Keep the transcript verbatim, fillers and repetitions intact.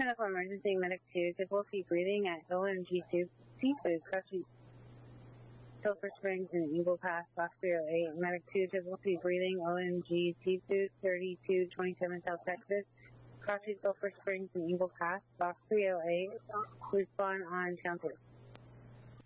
Medical emergency, medic two, difficulty breathing at O M G two, Seafood, Crushing, Sulphur Springs and Eagle Pass, box three oh eight, medic two, difficulty breathing, O M G Seafood, thirty-two twenty-seven South Texas, Crushing, Sulphur Springs and Eagle Pass, box three oh eight, respond on count two.